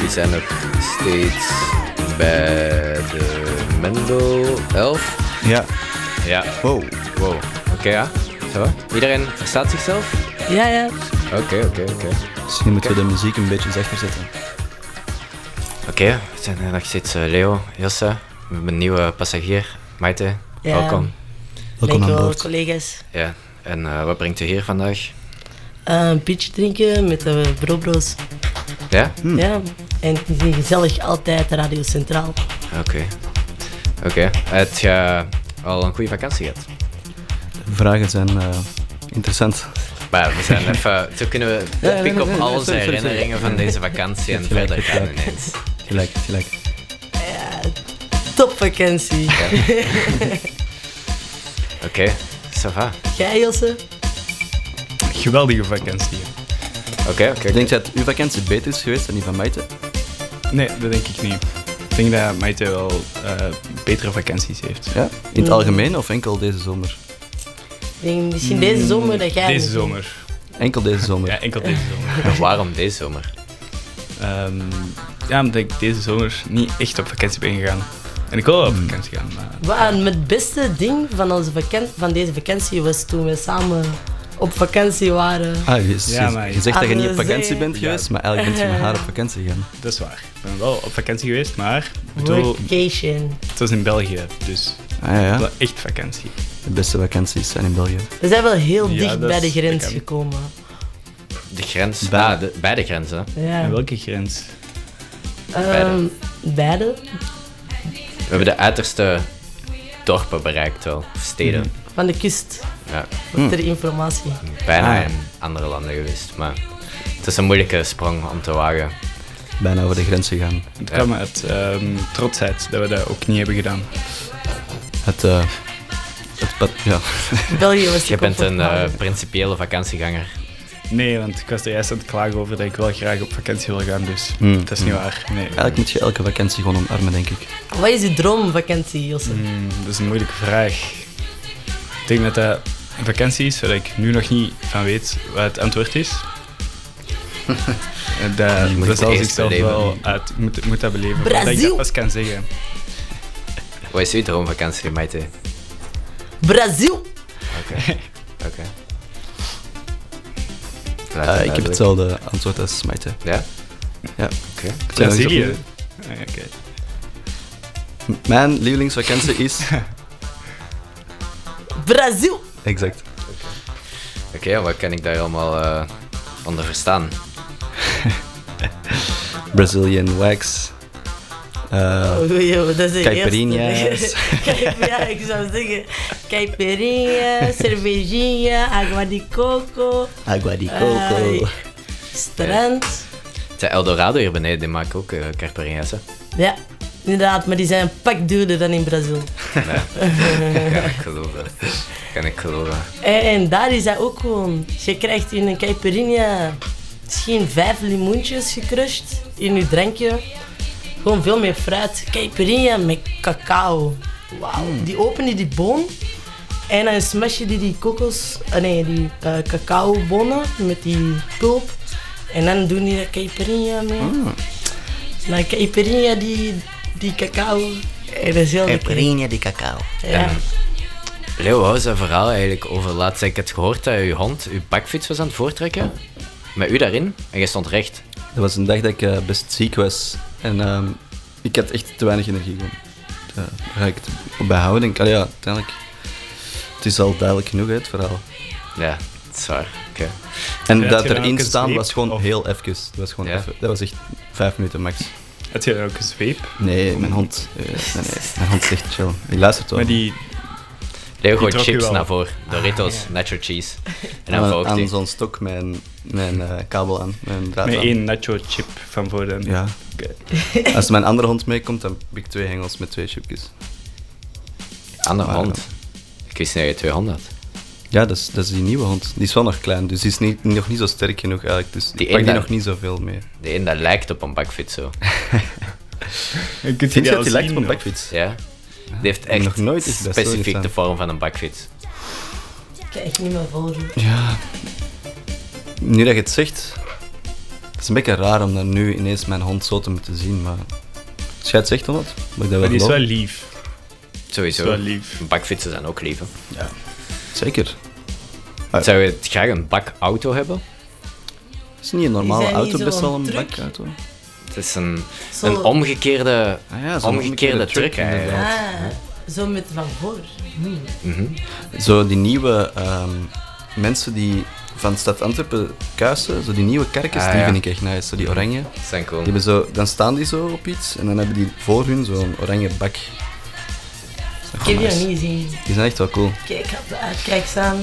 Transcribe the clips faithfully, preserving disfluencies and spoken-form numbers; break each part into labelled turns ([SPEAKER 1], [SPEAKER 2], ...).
[SPEAKER 1] jullie zijn nog steeds bij de Mendel elf.
[SPEAKER 2] Ja.
[SPEAKER 1] Ja.
[SPEAKER 2] Wow.
[SPEAKER 1] Wow. Oké, okay, ja. Zo. Iedereen verstaat zichzelf?
[SPEAKER 3] Ja, ja.
[SPEAKER 1] Oké, okay, oké, okay, oké. Okay.
[SPEAKER 2] Misschien moeten we de muziek een beetje zachter zetten.
[SPEAKER 1] Oké, okay, we zijn nog steeds uh, Leo, Josse. We hebben een nieuwe passagier, Maite.
[SPEAKER 3] Ja.
[SPEAKER 1] Welkom.
[SPEAKER 2] Welkom aan
[SPEAKER 3] Dankjewel,
[SPEAKER 2] boord.
[SPEAKER 3] collega's.
[SPEAKER 1] Ja, en uh, wat brengt u hier vandaag?
[SPEAKER 3] Uh, een biertje drinken met de brobro's.
[SPEAKER 1] Ja?
[SPEAKER 2] Hmm.
[SPEAKER 3] Ja, en gezellig altijd Radio Centraal.
[SPEAKER 1] Oké. Okay. Oké. Okay. Heb je al een goede vakantie gehad?
[SPEAKER 2] De vragen zijn uh, interessant.
[SPEAKER 1] Maar we zijn even... Zo kunnen we
[SPEAKER 2] Ja, nee,
[SPEAKER 1] pikken
[SPEAKER 2] nee,
[SPEAKER 1] op
[SPEAKER 2] nee,
[SPEAKER 1] al onze
[SPEAKER 2] sorry, sorry,
[SPEAKER 1] herinneringen
[SPEAKER 2] sorry.
[SPEAKER 1] van deze vakantie en
[SPEAKER 2] Gelijk,
[SPEAKER 1] verder gaan
[SPEAKER 2] gelijk.
[SPEAKER 1] ineens.
[SPEAKER 2] Gelijk, gelijk.
[SPEAKER 3] Ja, top vakantie.
[SPEAKER 1] Oké, okay. Ça va.
[SPEAKER 3] Jij, Josse?
[SPEAKER 4] Geweldige vakantie.
[SPEAKER 1] Oké, okay, oké. Okay,
[SPEAKER 2] Denk je dat uw vakantie beter is geweest dan die van Maite?
[SPEAKER 4] Nee, dat denk ik niet. Ik denk dat Maite wel uh, betere vakanties heeft.
[SPEAKER 2] Ja? In het algemeen of enkel deze zomer?
[SPEAKER 3] Ik denk misschien deze zomer dat jij...
[SPEAKER 4] Deze
[SPEAKER 3] misschien-
[SPEAKER 4] zomer.
[SPEAKER 2] Enkel deze zomer.
[SPEAKER 4] Ja, enkel deze zomer.
[SPEAKER 1] En waarom deze zomer?
[SPEAKER 4] Um, ja, omdat ik deze zomer niet echt op vakantie ben gegaan. En ik wil wel op vakantie gaan, maar...
[SPEAKER 3] Wat het beste ding van, onze vakan- van deze vakantie was toen we samen op vakantie waren.
[SPEAKER 2] Ah, je, je-
[SPEAKER 4] Ja, maar-
[SPEAKER 2] je zegt dat je niet op
[SPEAKER 3] Aan de
[SPEAKER 2] vakantie
[SPEAKER 3] zee.
[SPEAKER 2] bent geweest, maar eigenlijk bent je met haar op vakantie gegaan.
[SPEAKER 4] Dat is waar. Ik ben wel op vakantie geweest, maar... Ik bedoel,
[SPEAKER 3] Vacation.
[SPEAKER 4] het was in België, dus...
[SPEAKER 2] Ah ja, ja.
[SPEAKER 4] Wel echt vakantie.
[SPEAKER 2] De beste vakanties zijn in België.
[SPEAKER 3] We zijn wel heel
[SPEAKER 4] Ja,
[SPEAKER 3] dicht
[SPEAKER 4] dat
[SPEAKER 3] bij de
[SPEAKER 4] is
[SPEAKER 3] grens
[SPEAKER 4] bekend.
[SPEAKER 3] gekomen.
[SPEAKER 1] De grens?
[SPEAKER 2] Bij-
[SPEAKER 1] Ah, de, bij de grens, hè?
[SPEAKER 3] Ja.
[SPEAKER 4] En welke grens?
[SPEAKER 3] Ehm, beide.
[SPEAKER 1] We hebben de uiterste dorpen bereikt wel, of steden.
[SPEAKER 4] Mhm.
[SPEAKER 3] Van de kust.
[SPEAKER 1] Ja,
[SPEAKER 3] Voor ter informatie.
[SPEAKER 1] bijna
[SPEAKER 2] Ah, ja.
[SPEAKER 1] in andere landen geweest, maar het is een moeilijke sprong om te wagen.
[SPEAKER 2] Bijna over de grens gegaan.
[SPEAKER 4] Het kwam uit um, trotsheid dat we dat ook niet hebben gedaan.
[SPEAKER 2] Het, uh, het pad, ja.
[SPEAKER 3] België was
[SPEAKER 1] Je bent een uh,
[SPEAKER 3] comfortabel.
[SPEAKER 1] principiële vakantieganger.
[SPEAKER 4] Nee, want ik was er juist aan het klagen over dat ik wel graag op vakantie wil gaan, dus
[SPEAKER 2] Hmm.
[SPEAKER 4] dat is niet waar. Nee.
[SPEAKER 2] Eigenlijk moet je elke vakantie gewoon omarmen, denk ik.
[SPEAKER 3] Wat is je droomvakantie, Josse?
[SPEAKER 4] Hmm, dat is een moeilijke vraag. Ik denk dat dat een vakantie is waar ik nu nog niet van weet wat het antwoord is. En dat,
[SPEAKER 1] Je moet
[SPEAKER 4] dat
[SPEAKER 1] het
[SPEAKER 4] zal
[SPEAKER 1] eerst
[SPEAKER 4] zichzelf
[SPEAKER 1] beleven.
[SPEAKER 4] wel uit, moet, moet dat beleven.
[SPEAKER 3] Brazil.
[SPEAKER 4] Dat ik dat pas kan zeggen.
[SPEAKER 1] Wat is uw droomvakantie, Maite?
[SPEAKER 3] Brazil!
[SPEAKER 1] Oké. Oké.
[SPEAKER 2] Uh, ik heb hetzelfde antwoord als Maite.
[SPEAKER 1] Ja?
[SPEAKER 2] Ja.
[SPEAKER 1] Oké.
[SPEAKER 2] Ik zei nog eens
[SPEAKER 4] Brazilië.
[SPEAKER 2] opnieuw.
[SPEAKER 4] Ah, ja, oké.
[SPEAKER 2] M- Mijn lievelingsvakantie is...
[SPEAKER 3] Brazil!
[SPEAKER 2] Exact.
[SPEAKER 1] Oké, okay, wat kan ik daar allemaal uh, onder verstaan?
[SPEAKER 2] Brazilian wax. Uh,
[SPEAKER 3] Oh, joh, dat is de
[SPEAKER 2] Caipirinhas.
[SPEAKER 3] eerste. Caip- ja, ik zou zeggen. Caipirinha, cervejinha, agua de coco,
[SPEAKER 2] agua di coco.
[SPEAKER 3] Ai. strand.
[SPEAKER 1] De Eldorado hier beneden, die maken ook uh, caipirinhas, hè?
[SPEAKER 3] Ja, inderdaad, maar die zijn een pak duurder dan in Brazil.
[SPEAKER 1] Nee. Kan ik geloven. Kan ik geloven.
[SPEAKER 3] En daar is dat ook gewoon. Je krijgt in een caipirinha misschien vijf limoentjes gecrushed in je drankje. Gewoon veel meer fruit. Caipirinha met cacao. Wauw. Die open je die boon en dan smash je die, die kokos, uh, nee, die uh, cacao bonen met die pulp. En dan doen die de caipirinha mee.
[SPEAKER 2] Mm.
[SPEAKER 3] Dan caipirinha die, die cacao. En dat is heel lekker.
[SPEAKER 2] Caipirinha di cacao.
[SPEAKER 3] Ja.
[SPEAKER 1] Leo, wat was dat verhaal eigenlijk over laatst? Ik had gehoord dat je hond je bakfiets was aan het voortrekken. Met u daarin. En je stond recht.
[SPEAKER 2] Dat was een dag dat ik uh, best ziek was. En uh, ik had echt te weinig energie. Gewoon. Uh, daar ga ik het op bijhouden. Denk, allee, ja, uiteindelijk. Het is al duidelijk genoeg, hè, het verhaal.
[SPEAKER 1] Ja, dat is waar. Oké. Okay.
[SPEAKER 2] En
[SPEAKER 4] Ja,
[SPEAKER 2] dat
[SPEAKER 4] had je dan
[SPEAKER 2] erin
[SPEAKER 4] ook een
[SPEAKER 2] staan
[SPEAKER 4] zweep,
[SPEAKER 2] was gewoon
[SPEAKER 4] of?
[SPEAKER 2] heel even. Dat was, gewoon
[SPEAKER 1] Ja.
[SPEAKER 2] even, dat was echt vijf minuten max.
[SPEAKER 4] Had je dan ook een zweep?
[SPEAKER 2] Nee, mijn hond, uh, nee, nee, mijn hond is echt chill. Die luistert wel.
[SPEAKER 4] Maar die...
[SPEAKER 1] Leo gooit
[SPEAKER 4] trok je
[SPEAKER 1] chips
[SPEAKER 4] wel.
[SPEAKER 1] naar voren. Doritos, nacho cheese. En dan
[SPEAKER 2] aan,
[SPEAKER 1] volgt
[SPEAKER 2] aan
[SPEAKER 1] hij.
[SPEAKER 2] zo'n stok mijn, mijn uh, kabel aan, mijn draad
[SPEAKER 4] Met
[SPEAKER 2] aan.
[SPEAKER 4] één nacho chip van voor dan.
[SPEAKER 2] Ja.
[SPEAKER 4] Oké.
[SPEAKER 2] Als mijn andere hond meekomt, dan heb ik twee hengels met twee chipjes.
[SPEAKER 1] Andere
[SPEAKER 2] Maar,
[SPEAKER 1] hond. Ik wist niet dat je twee honden had.
[SPEAKER 2] Ja, dat is, dat is die nieuwe hond. Die is wel nog klein, dus die is niet, nog niet zo sterk genoeg eigenlijk. Dus
[SPEAKER 1] Die
[SPEAKER 2] ik pak die
[SPEAKER 1] ene-
[SPEAKER 2] nog niet zoveel mee.
[SPEAKER 1] De een dat lijkt op een bakfiets zo.
[SPEAKER 4] En kunt
[SPEAKER 2] Vind je
[SPEAKER 4] al
[SPEAKER 2] dat die lijkt op
[SPEAKER 4] zien,
[SPEAKER 2] een
[SPEAKER 4] of-
[SPEAKER 2] bakfiets?
[SPEAKER 1] Ja. Die heeft echt
[SPEAKER 2] Nog nooit echt bij
[SPEAKER 1] specifiek
[SPEAKER 2] stilgestaan.
[SPEAKER 1] de vorm van een bakfiets.
[SPEAKER 3] Ik kan echt niet meer volgen.
[SPEAKER 2] Ja. Nu dat je het zegt, Het is een beetje raar om dan nu ineens mijn hond zo te moeten zien, maar... Als jij het zegt, Donald, mag ik dat wel
[SPEAKER 4] Maar die is wel
[SPEAKER 2] geloven?
[SPEAKER 4] lief.
[SPEAKER 1] Sowieso.
[SPEAKER 4] Dat is wel lief.
[SPEAKER 1] Bakfietsen zijn ook lief, hè.
[SPEAKER 2] Ja, zeker. Ah.
[SPEAKER 1] Zou je het graag een bakauto hebben?
[SPEAKER 2] Is niet een normale
[SPEAKER 3] Die zijn niet
[SPEAKER 2] auto best wel
[SPEAKER 3] zo'n
[SPEAKER 2] een
[SPEAKER 3] truck?
[SPEAKER 2] bakauto?
[SPEAKER 1] Het is een,
[SPEAKER 3] Zo-
[SPEAKER 1] een omgekeerde,
[SPEAKER 2] Ah ja, zo'n
[SPEAKER 1] omgekeerde truck, eigenlijk.
[SPEAKER 2] inderdaad.
[SPEAKER 3] Ah, zo met van voor. Hmm.
[SPEAKER 1] Mhm.
[SPEAKER 2] Zo die nieuwe ehm, mensen die van de stad Antwerpen kuisen, zo die nieuwe kerkers,
[SPEAKER 1] Ah,
[SPEAKER 2] die
[SPEAKER 1] ja.
[SPEAKER 2] vind ik echt nice. Zo die oranje.
[SPEAKER 1] Dat zijn cool.
[SPEAKER 2] Die hebben zo, dan staan die zo op iets en dan hebben die voor hun zo'n oranje bak.
[SPEAKER 3] Ik heb die nog niet gezien.
[SPEAKER 2] Die zijn echt wel cool.
[SPEAKER 3] Kijk, ik had kijk eens aan.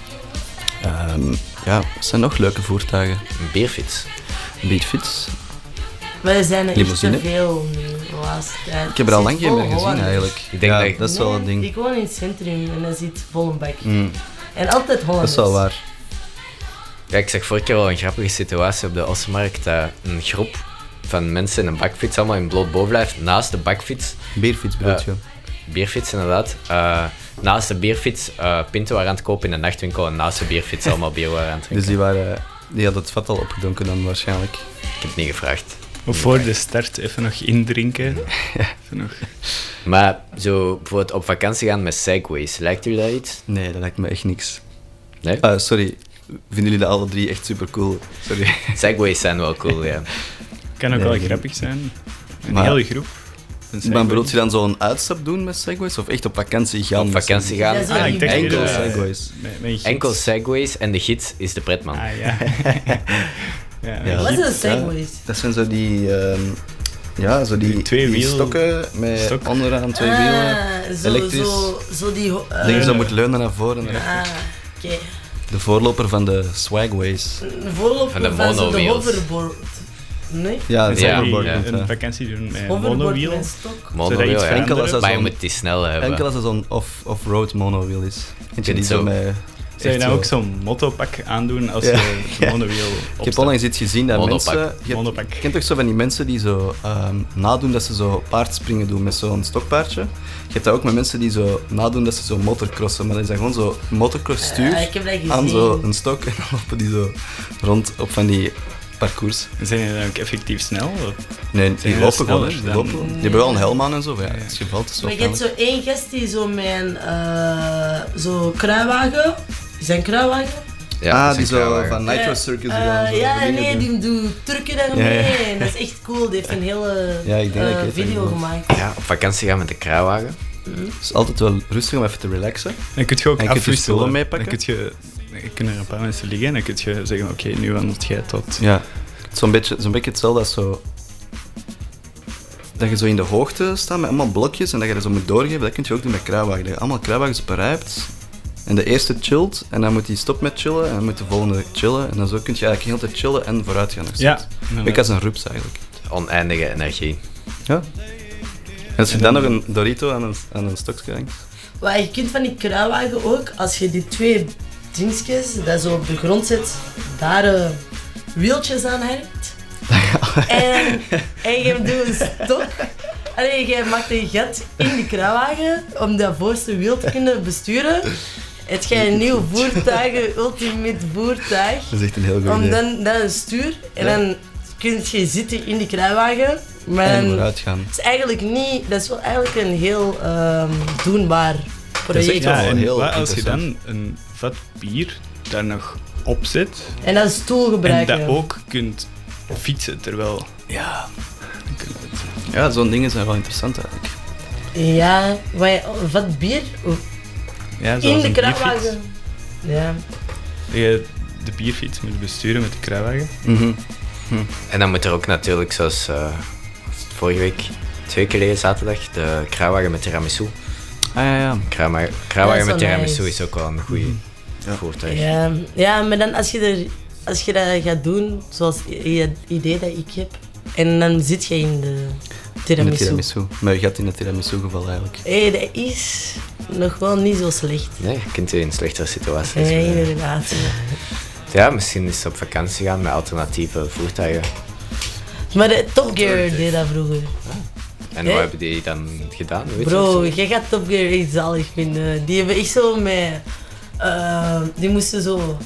[SPEAKER 2] Ehm, ja, wat zijn nog leuke voertuigen?
[SPEAKER 1] Een beerfiets.
[SPEAKER 2] Een beatfiets.
[SPEAKER 3] Maar er zijn er echt
[SPEAKER 2] Limousine?
[SPEAKER 3] te veel nu, de laatste tijd.
[SPEAKER 2] Ik heb er al
[SPEAKER 3] Het
[SPEAKER 2] lang
[SPEAKER 3] zit
[SPEAKER 2] geen
[SPEAKER 3] vol
[SPEAKER 2] meer gezien
[SPEAKER 3] Hollanders.
[SPEAKER 2] eigenlijk.
[SPEAKER 1] Ik denk
[SPEAKER 2] ja,
[SPEAKER 1] dat ik-
[SPEAKER 2] dat is wel een
[SPEAKER 3] Nee,
[SPEAKER 2] ding.
[SPEAKER 3] Ik woon in het centrum en dan zit vol een bak.
[SPEAKER 2] Mm,
[SPEAKER 3] En altijd
[SPEAKER 2] dat
[SPEAKER 3] Hollanders.
[SPEAKER 2] is wel waar.
[SPEAKER 1] Ja, ik zag vorige keer al een grappige situatie op de Ossenmarkt. Dat een groep van mensen in een bakfiets allemaal in bloot bovenlijf naast de bakfiets,
[SPEAKER 2] Beerfiets bedoel je?
[SPEAKER 1] bierfiets inderdaad, eh, naast de bierfiets eh pinten waren aan het kopen in de nachtwinkel en naast de bierfiets allemaal bier waren aan het
[SPEAKER 2] Dus
[SPEAKER 1] drinken.
[SPEAKER 2] die, waren, die hadden het vat al opgedronken dan waarschijnlijk.
[SPEAKER 1] Ik heb het niet gevraagd.
[SPEAKER 4] Of voor de start even nog indrinken. Even nog.
[SPEAKER 1] Maar zo bijvoorbeeld op vakantie gaan met segways, lijkt u dat iets?
[SPEAKER 2] Nee, dat lijkt me echt niks.
[SPEAKER 1] Nee?
[SPEAKER 2] Ah, sorry. Vinden jullie dat alle drie echt super cool? Sorry.
[SPEAKER 1] Segways zijn wel cool, ja.
[SPEAKER 4] Kan ook
[SPEAKER 2] Nee,
[SPEAKER 4] wel
[SPEAKER 2] ik-
[SPEAKER 4] grappig zijn. Een
[SPEAKER 2] Maar-
[SPEAKER 4] hele groep. Een
[SPEAKER 2] Maar
[SPEAKER 4] segway.
[SPEAKER 2] bedoelt je dan zo'n uitstap doen met segways? Of echt op vakantie gaan?
[SPEAKER 1] Op
[SPEAKER 2] met
[SPEAKER 1] vakantie
[SPEAKER 2] segways?
[SPEAKER 1] gaan,
[SPEAKER 3] Ja, zo
[SPEAKER 4] Ah, ik dacht
[SPEAKER 1] enkel,
[SPEAKER 2] enkel
[SPEAKER 4] eerder, eh,
[SPEAKER 2] segways.
[SPEAKER 4] met- met een gids.
[SPEAKER 1] enkel segways en de gids is de pretman.
[SPEAKER 4] Ah, ja. ja,
[SPEAKER 2] Ja.
[SPEAKER 3] Wat
[SPEAKER 4] gids.
[SPEAKER 3] is een segways?
[SPEAKER 2] Dat zijn zo die... ehm, ja, zo die,
[SPEAKER 4] Die twee
[SPEAKER 2] die
[SPEAKER 4] wiel-
[SPEAKER 2] stokken met
[SPEAKER 4] stok.
[SPEAKER 2] onderaan twee wielen.
[SPEAKER 3] Ah, zo,
[SPEAKER 2] elektrisch.
[SPEAKER 3] Zo, zo die... ho- eh,
[SPEAKER 2] Dat je zo moet leunen naar voren. en naar
[SPEAKER 3] Ah,
[SPEAKER 2] achter.
[SPEAKER 3] oké.
[SPEAKER 2] De voorloper van de swagways.
[SPEAKER 3] Een voorloper
[SPEAKER 1] Van de
[SPEAKER 3] van, zo de
[SPEAKER 1] monowheels.
[SPEAKER 3] hoverboard. Nee?
[SPEAKER 2] Ja,
[SPEAKER 4] Dat
[SPEAKER 2] dat
[SPEAKER 1] Ja,
[SPEAKER 4] zou
[SPEAKER 2] hoverboard.
[SPEAKER 1] ja.
[SPEAKER 2] met,
[SPEAKER 4] een
[SPEAKER 2] eh,
[SPEAKER 4] vakantie doen met een
[SPEAKER 3] Hoverboard
[SPEAKER 4] monowiel.
[SPEAKER 3] met stok.
[SPEAKER 1] Monowiel,
[SPEAKER 4] iets
[SPEAKER 1] ja.
[SPEAKER 4] veranderen?
[SPEAKER 2] Enkel als dat
[SPEAKER 1] Maar je
[SPEAKER 2] zo'n-
[SPEAKER 1] moet die snel hebben.
[SPEAKER 2] Enkel als het zo'n off- off-road monowiel is. Eentje die
[SPEAKER 1] het
[SPEAKER 2] zo
[SPEAKER 1] zo.
[SPEAKER 2] met...
[SPEAKER 4] Zou je
[SPEAKER 2] echt
[SPEAKER 4] nou
[SPEAKER 2] zo-
[SPEAKER 4] ook zo'n mottopak aandoen als
[SPEAKER 2] Ja.
[SPEAKER 4] je de
[SPEAKER 2] Ja.
[SPEAKER 4] monowiel
[SPEAKER 2] Ik heb
[SPEAKER 4] opstapt?
[SPEAKER 2] onlangs iets gezien dat
[SPEAKER 1] Monopak.
[SPEAKER 2] mensen... Je, hebt-
[SPEAKER 4] Monopak.
[SPEAKER 2] je kent toch zo van die mensen die zo ehm, nadoen dat ze zo paardspringen doen met zo'n stokpaardje? Je hebt dat ook met mensen die zo nadoen dat ze zo motorcrossen, maar dat is dan gewoon zo motocross stuur
[SPEAKER 3] Ja, ik heb dat gezien.
[SPEAKER 2] aan zo een stok en dan lopen die zo rond op van die parcours.
[SPEAKER 4] Zijn die dan ook effectief snel? Of?
[SPEAKER 2] Nee, die
[SPEAKER 4] Zijn die
[SPEAKER 2] lopen gewoon, hè.
[SPEAKER 4] sneller
[SPEAKER 2] Die
[SPEAKER 4] dan-
[SPEAKER 2] lopen. Die hebben wel een helm aan en zo, maar ja, als je valt is het
[SPEAKER 3] Maar
[SPEAKER 2] wel
[SPEAKER 3] je hebt zo één gast die zo met een uh, zo kruiwagen. Is dat een kruiwagen?
[SPEAKER 1] Ja,
[SPEAKER 2] ah,
[SPEAKER 1] dat
[SPEAKER 2] die
[SPEAKER 1] is een
[SPEAKER 2] zo
[SPEAKER 1] kruiwagen.
[SPEAKER 2] van Nitro
[SPEAKER 3] Eh,
[SPEAKER 2] Circus
[SPEAKER 3] eh,
[SPEAKER 2] gaan zo
[SPEAKER 3] ja,
[SPEAKER 2] dingen
[SPEAKER 3] nee,
[SPEAKER 2] doen.
[SPEAKER 3] die doet trucken daarmee.
[SPEAKER 2] Ja, ja.
[SPEAKER 3] En dat is echt cool. Die heeft een hele
[SPEAKER 2] Ja, ik denk dat ik
[SPEAKER 3] eh,
[SPEAKER 2] weet wat je
[SPEAKER 3] video
[SPEAKER 2] bedoelt.
[SPEAKER 3] gemaakt.
[SPEAKER 1] Ja, op vakantie gaan met de kruiwagen.
[SPEAKER 2] Het is altijd wel rustig om even te relaxen.
[SPEAKER 4] Dan kun je ook
[SPEAKER 2] En kun je
[SPEAKER 4] afwisselen.
[SPEAKER 2] spullen meepakken?
[SPEAKER 4] Dan kun je, dan kunnen er een paar mensen liggen en dan kun je zeggen, oké, nu wandelt jij tot...
[SPEAKER 2] Ja, zo'n beetje, zo'n beetje hetzelfde als zo... Dat je zo in de hoogte staat met allemaal blokjes en dat je dat zo moet doorgeven, dat kun je ook doen met kruiwagen. Dat je allemaal kruiwagens op een rij hebt en de eerste chillt en dan moet die stop met chillen en dan moet de volgende chillen en dan zo kun je eigenlijk heel de tijd chillen en vooruit gaan nog
[SPEAKER 4] Ja.
[SPEAKER 2] steeds. Beetje als een rups eigenlijk.
[SPEAKER 1] Oneindige energie.
[SPEAKER 2] Ja. En als je dan nog een Dorito aan een, aan een stokje hangt.
[SPEAKER 3] Maar je kunt van die kruiwagen ook, als je die twee dingetjes dat zo op de grond zet, daar eh, wieltjes aan hangt. en, en je doet een stok. Allee, jij maakt een gat in die kruiwagen om dat voorste wiel te kunnen besturen. Het jij een nieuw voertuig, een ultimate voertuig.
[SPEAKER 2] Dat is echt een heel goed
[SPEAKER 3] Om
[SPEAKER 2] idee.
[SPEAKER 3] dan, dan een stuur en
[SPEAKER 2] Ja.
[SPEAKER 3] dan kun je zitten in die kruiwagen. Maar
[SPEAKER 2] En
[SPEAKER 3] dan-
[SPEAKER 2] vooruit gaan.
[SPEAKER 3] het is eigenlijk niet, dat is wel eigenlijk een heel ehm, doenbaar
[SPEAKER 2] is
[SPEAKER 3] project.
[SPEAKER 2] echt
[SPEAKER 4] Ja,
[SPEAKER 2] wel
[SPEAKER 4] en
[SPEAKER 2] heel
[SPEAKER 4] wat als je dan
[SPEAKER 2] interessant.
[SPEAKER 4] een vat bier daar nog op zet
[SPEAKER 3] En dat is stoel
[SPEAKER 4] en
[SPEAKER 3] gebruiken.
[SPEAKER 4] dat ook kunt fietsen terwijl...
[SPEAKER 2] Ja. Ja, zo'n dingen zijn wel interessant eigenlijk.
[SPEAKER 3] Ja, maar wat bier
[SPEAKER 4] Ja,
[SPEAKER 3] in
[SPEAKER 4] zoals
[SPEAKER 3] de
[SPEAKER 4] een
[SPEAKER 3] kruiwagen. Ja.
[SPEAKER 4] bierfiets. Dat je de bierfiets moet besturen met de kruiwagen.
[SPEAKER 2] Mhm.
[SPEAKER 1] En dan moet er ook natuurlijk, zoals eh, vorige week, twee keer geleden zaterdag, de kruiwagen met tiramisu.
[SPEAKER 2] Ah ja, ja.
[SPEAKER 1] Kruiwagen, kruiwagen
[SPEAKER 3] Dat
[SPEAKER 1] met
[SPEAKER 3] is wel
[SPEAKER 1] tiramisu
[SPEAKER 3] nice.
[SPEAKER 1] is ook wel een goede voertuig.
[SPEAKER 3] Ja. ja, maar dan als je, er, als je dat gaat doen, zoals i- het idee dat ik heb, en dan zit je in de
[SPEAKER 2] In de
[SPEAKER 3] tiramisu.
[SPEAKER 2] tiramisu. Maar je gaat in het tiramisu geval eigenlijk.
[SPEAKER 3] Hé, dat is nog wel niet zo slecht.
[SPEAKER 1] Nee, je kunt je in slechtere situaties.
[SPEAKER 3] Nee,
[SPEAKER 1] brengen.
[SPEAKER 3] inderdaad.
[SPEAKER 1] Ja, misschien is op vakantie gaan met alternatieve voertuigen.
[SPEAKER 3] Maar de Top Gear deed dat vroeger.
[SPEAKER 1] En
[SPEAKER 3] Ja.
[SPEAKER 1] wat hebben die dan gedaan? Weet je
[SPEAKER 3] Bro,
[SPEAKER 1] dat?
[SPEAKER 3] jij gaat Top Gear echt zalig vinden. Die hebben echt zo met... eh, die moesten zo... Ja,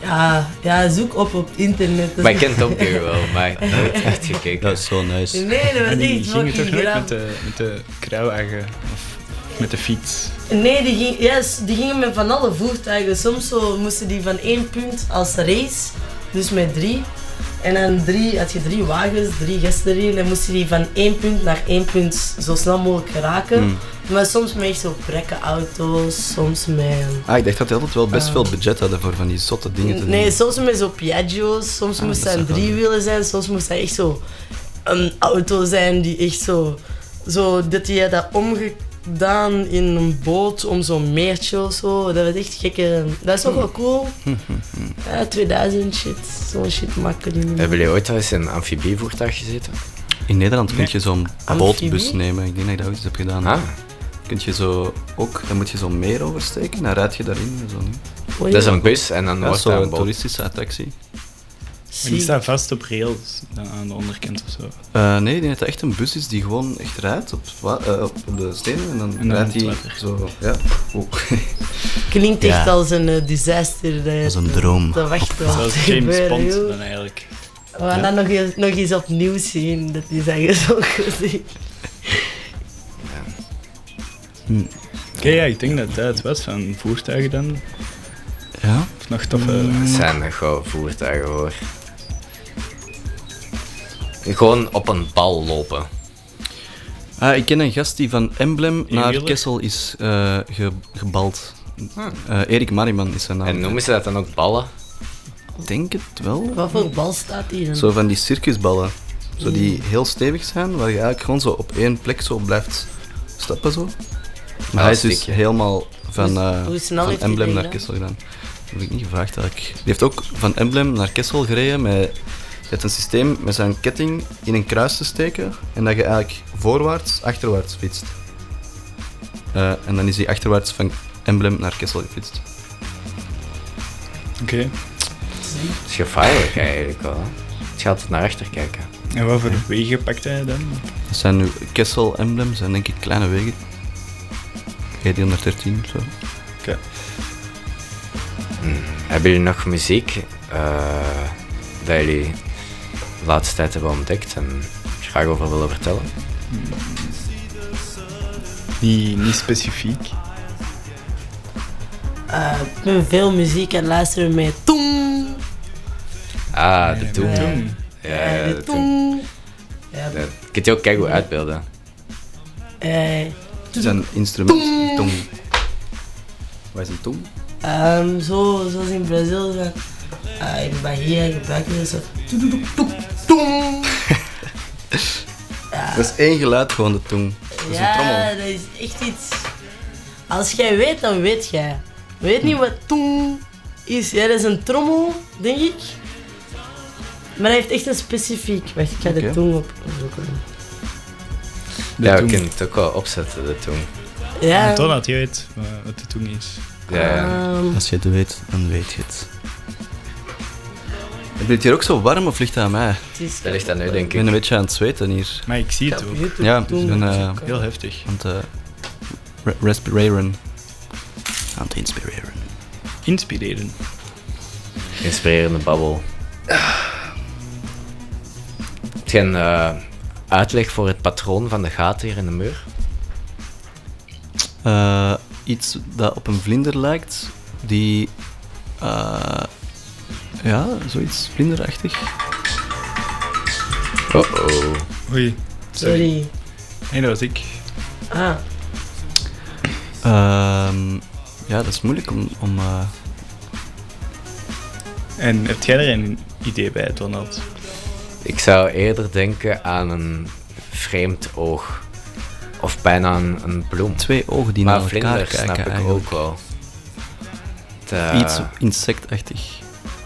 [SPEAKER 3] Ja, ja, zoek op op internet.
[SPEAKER 1] Maar ik ken het ook wel, maar nooit echt gekeken.
[SPEAKER 2] Dat is zo nice.
[SPEAKER 3] Nee, dat was
[SPEAKER 4] En die
[SPEAKER 3] echt
[SPEAKER 4] gingen toch
[SPEAKER 3] fucking
[SPEAKER 4] nooit
[SPEAKER 3] graaf.
[SPEAKER 4] met de, met de kruiwagen of met de fiets?
[SPEAKER 3] Nee, die, ging, ja, s- die gingen met van alle voertuigen. Soms zo moesten die van één punt als race, dus met drie. En dan drie, had je drie wagens, drie gasten erin, en moesten die van één punt naar één punt zo snel mogelijk geraken.
[SPEAKER 2] Hmm.
[SPEAKER 3] Maar soms met echt zo brekke auto's, soms met...
[SPEAKER 2] Ah, ik dacht dat die altijd wel best
[SPEAKER 3] Ah.
[SPEAKER 2] veel budget hadden voor van die zotte dingen te doen.
[SPEAKER 3] Nee, soms met zo Piaggio's, soms
[SPEAKER 2] Ah,
[SPEAKER 3] moest
[SPEAKER 2] dat
[SPEAKER 3] dat
[SPEAKER 2] is
[SPEAKER 3] een
[SPEAKER 2] wel
[SPEAKER 3] driewielen zijn, soms moest dat echt zo een auto zijn die echt zo... zo dat die had dat omgedaan in een boot om zo'n meertje of zo. Dat was echt gekke... Dat is toch wel cool? Ja, tweeduizend shit. Zo'n shit maken die niet meer.
[SPEAKER 1] Hebben jullie ooit al eens in een amfibievoertuig gezeten?
[SPEAKER 2] In Nederland kun
[SPEAKER 4] Nee.
[SPEAKER 2] je zo'n
[SPEAKER 3] Amfibie?
[SPEAKER 2] bootbus nemen. Ik denk dat ik dat ook eens heb gedaan.
[SPEAKER 1] Ah,
[SPEAKER 2] Kun je zo ook, dan moet je zo'n meer oversteken, dan rijd je daarin. Zo, niet?
[SPEAKER 3] Oei,
[SPEAKER 1] dat is een bus en dan
[SPEAKER 2] Ja,
[SPEAKER 1] wordt dat een
[SPEAKER 2] zo'n
[SPEAKER 1] boot.
[SPEAKER 2] toeristische attractie.
[SPEAKER 4] En die staat vast op rails dan aan de onderkant of zo.
[SPEAKER 2] Eh, nee, ik denk dat het echt een bus is die gewoon echt rijdt op, wa- eh, op de stenen en dan
[SPEAKER 4] En dan
[SPEAKER 2] rijdt
[SPEAKER 4] op
[SPEAKER 2] hij
[SPEAKER 4] het water.
[SPEAKER 2] zo, ja. Oeh.
[SPEAKER 3] Klinkt echt
[SPEAKER 2] Ja.
[SPEAKER 3] als een eh, disaster. Dat
[SPEAKER 2] Als een droom.
[SPEAKER 3] Te wachten.
[SPEAKER 4] Zoals
[SPEAKER 3] te
[SPEAKER 4] James
[SPEAKER 3] gebeuren,
[SPEAKER 4] Bond
[SPEAKER 3] joh.
[SPEAKER 4] dan eigenlijk.
[SPEAKER 3] We gaan dat nog eens, nog eens opnieuw zien, dat die zijn zo gezien.
[SPEAKER 4] Oké, ja, ik denk dat dat het was van voertuigen dan.
[SPEAKER 2] Ja?
[SPEAKER 4] Of nog toffe...
[SPEAKER 1] Het zijn nog gewoon voertuigen hoor. Gewoon op een bal lopen.
[SPEAKER 2] Ah, ik ken een gast die van Emblem naar
[SPEAKER 4] Eenwieler?
[SPEAKER 2] Kessel is eh, ge- gebald.
[SPEAKER 1] Ah.
[SPEAKER 2] Eh, Erik Mariman is zijn naam.
[SPEAKER 1] En noemen ze dat dan ook ballen?
[SPEAKER 2] Ik denk het wel.
[SPEAKER 3] Wat voor bal staat hier dan?
[SPEAKER 2] Zo van die circusballen. Zo die heel stevig zijn, waar je eigenlijk gewoon zo op één plek zo blijft stappen zo. Maar hij is dus
[SPEAKER 1] stickje.
[SPEAKER 2] helemaal van,
[SPEAKER 3] Hoe-
[SPEAKER 2] eh,
[SPEAKER 3] hoe snel
[SPEAKER 2] van
[SPEAKER 3] heeft hij
[SPEAKER 2] Emblem
[SPEAKER 3] dat
[SPEAKER 2] naar
[SPEAKER 3] gedaan?
[SPEAKER 2] Kessel gedaan. Dat heb ik niet gevraagd eigenlijk. Die heeft ook van Emblem naar Kessel gereden met... Je hebt een systeem met zijn ketting in een kruis te steken en dat je eigenlijk voorwaarts, achterwaarts fietst. Eh, en dan is hij achterwaarts van Emblem naar Kessel gefietst.
[SPEAKER 4] Oké.
[SPEAKER 1] Dat is gevaarlijk eigenlijk wel. hè. Je gaat altijd naar achter kijken.
[SPEAKER 4] En wat voor wegen pakt hij dan?
[SPEAKER 2] Dat zijn nu Kessel Emblem, zijn denk ik kleine wegen. G driehonderddertien of zo.
[SPEAKER 4] Oké.
[SPEAKER 1] Hebben jullie nog muziek eh, dat jullie de laatste tijd hebben ontdekt en graag over willen vertellen?
[SPEAKER 4] Niet, niet specifiek.
[SPEAKER 3] Eh, ik ben veel muziek aan het luisteren met Toem.
[SPEAKER 1] Ah, de
[SPEAKER 4] Ja,
[SPEAKER 1] Doom.
[SPEAKER 4] met
[SPEAKER 1] Ja,
[SPEAKER 4] Doom.
[SPEAKER 1] ja,
[SPEAKER 3] de
[SPEAKER 1] de Doom.
[SPEAKER 3] Toem. Ja,
[SPEAKER 1] Dat kun je ook keigoed uitbeelden.
[SPEAKER 3] eh,
[SPEAKER 2] Zijn instrument, tong. Wat is een tong?
[SPEAKER 3] ehm, zo, zoals in Brazil. Zo, uh, in Bahia gebruiken ze zo. Toem.
[SPEAKER 2] Dat is één geluid, gewoon de tong. Dat is een
[SPEAKER 3] Ja,
[SPEAKER 2] trommel.
[SPEAKER 3] dat is echt iets. Als jij weet, dan weet jij. Weet niet wat toem is. Ja, dat is een trommel, denk ik. Maar hij heeft echt een specifiek. Wacht, ik ga de
[SPEAKER 2] Oké.
[SPEAKER 3] tong op opzoeken.
[SPEAKER 4] De
[SPEAKER 1] Ja, we
[SPEAKER 4] Doom.
[SPEAKER 1] kunnen het ook wel opzetten, de Doom.
[SPEAKER 3] Ja.
[SPEAKER 4] Totdat je weet wat wat de Doom is.
[SPEAKER 1] Ja, ja.
[SPEAKER 3] ehm,
[SPEAKER 2] Als je het weet, dan weet je het. Heb je het hier ook zo warm of ligt het aan mij?
[SPEAKER 3] het is
[SPEAKER 1] Dat ligt aan nu, denk
[SPEAKER 2] Ik ben
[SPEAKER 1] ik.
[SPEAKER 2] een beetje aan het zweten hier.
[SPEAKER 4] Maar ik zie
[SPEAKER 3] Ik
[SPEAKER 4] het
[SPEAKER 3] ga op
[SPEAKER 4] ook.
[SPEAKER 3] YouTube
[SPEAKER 2] Ja,
[SPEAKER 3] Toem
[SPEAKER 2] ik ben, eh,
[SPEAKER 3] opzoeken.
[SPEAKER 4] Heel heftig.
[SPEAKER 2] Aan het uh, re- respireren. Aan het inspireren.
[SPEAKER 4] Inspireren.
[SPEAKER 1] Inspirerende babbel. Heb je een eh, uitleg voor het patroon van de gaten hier in de muur?
[SPEAKER 2] Eh, iets dat op een vlinder lijkt, die... eh, ja, zoiets vlinderachtig.
[SPEAKER 1] Oh oh.
[SPEAKER 4] Oei.
[SPEAKER 3] Sorry.
[SPEAKER 4] Nee, dat was ik.
[SPEAKER 3] Ah,
[SPEAKER 2] Ehm, ja, dat is moeilijk om... om eh,
[SPEAKER 4] En heb jij er een idee bij, Donald?
[SPEAKER 1] Ik zou eerder denken aan een vreemd oog. Of bijna een, een bloem.
[SPEAKER 2] twee ogen die
[SPEAKER 1] Maar
[SPEAKER 2] naar elkaar
[SPEAKER 1] vlinders
[SPEAKER 2] kijken
[SPEAKER 1] snap ik
[SPEAKER 2] eigenlijk.
[SPEAKER 1] ook wel. De-
[SPEAKER 2] Iets insectachtig.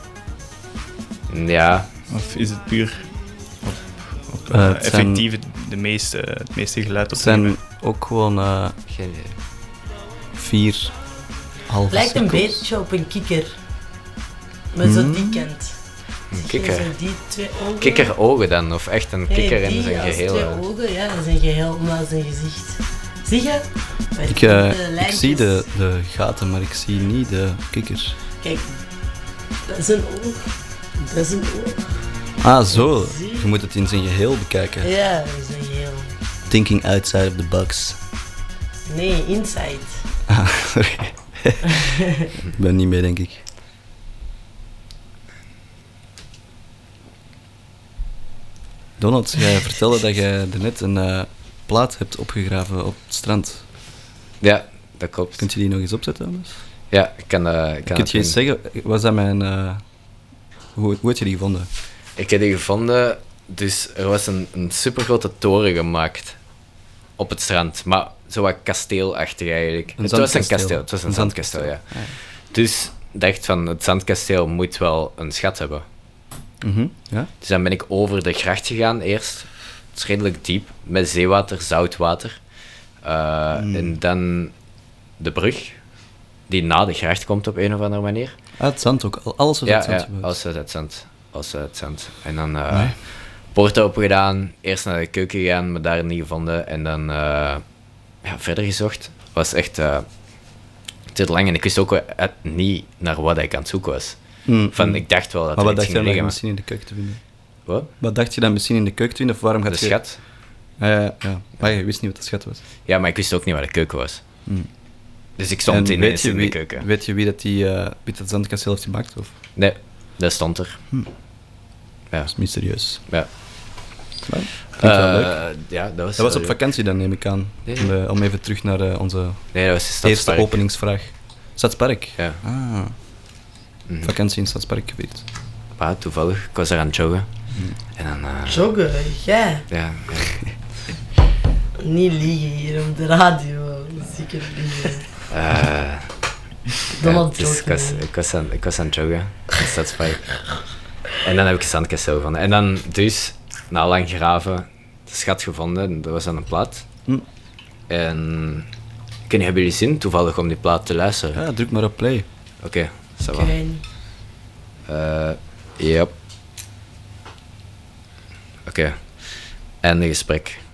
[SPEAKER 1] Ja,
[SPEAKER 4] Of is het puur op, op
[SPEAKER 2] Eh,
[SPEAKER 4] eh,
[SPEAKER 2] het zijn-
[SPEAKER 4] effectief de meeste, het meeste geluid
[SPEAKER 2] Het
[SPEAKER 4] op
[SPEAKER 2] zijn ook gewoon eh,
[SPEAKER 1] geen idee.
[SPEAKER 2] vier halve
[SPEAKER 3] lijkt een
[SPEAKER 2] cirkels.
[SPEAKER 3] beetje op een kikker. Met zo
[SPEAKER 2] Hmm.
[SPEAKER 3] die kant.
[SPEAKER 1] Een
[SPEAKER 3] Zie je
[SPEAKER 1] kikker.
[SPEAKER 3] zo die twee ogen?
[SPEAKER 1] Kikkerogen dan, of echt een
[SPEAKER 3] Nee,
[SPEAKER 1] kikker in
[SPEAKER 3] die
[SPEAKER 1] zijn
[SPEAKER 3] als
[SPEAKER 1] geheel.
[SPEAKER 3] twee
[SPEAKER 1] hè.
[SPEAKER 3] ogen, ja, dat zijn geheel naar zijn gezicht. Zie je? Met
[SPEAKER 2] Ik,
[SPEAKER 3] de
[SPEAKER 2] eh, ik
[SPEAKER 3] lijntjes.
[SPEAKER 2] zie de, de gaten, maar ik zie niet de kikker.
[SPEAKER 3] Kijk, Dat is een oog. Dat is een oog.
[SPEAKER 2] Ah, zo.
[SPEAKER 3] Zie.
[SPEAKER 2] Je moet het in zijn geheel bekijken.
[SPEAKER 3] Ja, dat is een heel...
[SPEAKER 2] Thinking outside of the box.
[SPEAKER 3] Nee, inside.
[SPEAKER 2] Ah, sorry. Ik ben niet mee, denk ik. Donald, jij vertelde dat jij net een uh, plaat hebt opgegraven op het strand.
[SPEAKER 1] Ja, dat klopt.
[SPEAKER 2] Kunt je die nog eens opzetten, anders?
[SPEAKER 1] Ja, ik kan, uh, ik kan
[SPEAKER 2] Kunt je
[SPEAKER 1] het
[SPEAKER 2] eens
[SPEAKER 1] doen.
[SPEAKER 2] zeggen, was dat mijn... Uh, hoe, hoe heb je die gevonden?
[SPEAKER 1] Ik heb die gevonden, dus er was een, een supergrote toren gemaakt op het strand, maar zo wat kasteelachtig eigenlijk.
[SPEAKER 2] Een
[SPEAKER 1] het was een
[SPEAKER 2] zandkasteel.
[SPEAKER 1] kasteel, het was een,
[SPEAKER 2] Een
[SPEAKER 1] zandkasteel, ja.
[SPEAKER 2] Ah, ja.
[SPEAKER 1] Dus ik dacht van, het zandkasteel moet wel een schat hebben.
[SPEAKER 2] Mhm, ja?
[SPEAKER 1] Dus dan ben ik over de gracht gegaan eerst. Het is redelijk diep, met zeewater, zoutwater. Uh,
[SPEAKER 2] Mm.
[SPEAKER 1] En dan de brug, die na de gracht komt op een of andere manier.
[SPEAKER 2] Ah, het zand ook. Al- Alles was
[SPEAKER 1] Ja,
[SPEAKER 2] uit zand
[SPEAKER 1] ja,
[SPEAKER 2] gebouwd.
[SPEAKER 1] alles uit het zand. Alles uit het zand. En dan uh,
[SPEAKER 2] Nee.
[SPEAKER 1] poort open gedaan, eerst naar de keuken gegaan, maar daar niet gevonden. En dan uh, ja, verder gezocht. Het was echt uh, te lang en ik wist ook uh, niet naar wat ik aan het zoeken was.
[SPEAKER 2] Mm,
[SPEAKER 1] Van,
[SPEAKER 2] mm.
[SPEAKER 1] ik dacht wel dat
[SPEAKER 2] Maar
[SPEAKER 1] er
[SPEAKER 2] wat
[SPEAKER 1] iets
[SPEAKER 2] dacht je
[SPEAKER 1] ging
[SPEAKER 2] dan
[SPEAKER 1] liggen,
[SPEAKER 2] misschien in de keuken te vinden?
[SPEAKER 1] maar... Wat?
[SPEAKER 2] Wat dacht je dan misschien in de keuken te vinden? Of waarom
[SPEAKER 1] De
[SPEAKER 2] gaat je...
[SPEAKER 1] schat?
[SPEAKER 2] Ja, ja, ja. Maar je wist niet wat de schat was.
[SPEAKER 1] Ja, maar ik wist ook niet waar de keuken was.
[SPEAKER 2] Mm.
[SPEAKER 1] Dus ik stond
[SPEAKER 2] En
[SPEAKER 1] ineens
[SPEAKER 2] je
[SPEAKER 1] in
[SPEAKER 2] wie,
[SPEAKER 1] de keuken.
[SPEAKER 2] Weet je wie dat, die, uh, wie dat zandkasteel heeft gemaakt? Of?
[SPEAKER 1] Nee, dat stond er.
[SPEAKER 2] Hm.
[SPEAKER 1] Ja.
[SPEAKER 2] Dat is mysterieus.
[SPEAKER 1] Ja.
[SPEAKER 2] Maar, vind ik wel
[SPEAKER 1] Uh,
[SPEAKER 2] leuk.
[SPEAKER 1] Ja, dat was...
[SPEAKER 2] Dat was op
[SPEAKER 1] uh,
[SPEAKER 2] vakantie dan, neem ik aan.
[SPEAKER 1] Nee,
[SPEAKER 2] Om,
[SPEAKER 1] nee.
[SPEAKER 2] uh, om even terug naar uh, onze
[SPEAKER 1] Nee, dat was de
[SPEAKER 2] eerste
[SPEAKER 1] Stadspark.
[SPEAKER 2] openingsvraag. Stadspark?
[SPEAKER 1] Ja.
[SPEAKER 2] Ah,
[SPEAKER 1] Mhm.
[SPEAKER 2] vakantie in Stadspark gevierd.
[SPEAKER 1] Maar toevallig, ik was er aan het joggen. En dan... uh,
[SPEAKER 3] Joggen, jij.
[SPEAKER 1] Ja, ja.
[SPEAKER 3] Niet liegen hier op de radio. Zeker liegen.
[SPEAKER 1] Uh,
[SPEAKER 3] Donald
[SPEAKER 1] ja, dus ik, was, ik, was aan, ik was aan het joggen in het Stadspark. En dan heb ik een zandkasteel gevonden. En dan dus, na lang graven, de schat gevonden. Dat was aan een plaat.
[SPEAKER 2] Hm.
[SPEAKER 1] En... Ik weet niet, hebben jullie zin toevallig om die plaat te luisteren?
[SPEAKER 2] Ja, druk maar op play.
[SPEAKER 1] Oké, okay, ça va.
[SPEAKER 3] Oké.
[SPEAKER 1] Uh, yep. Oké. Okay. Einde gesprek.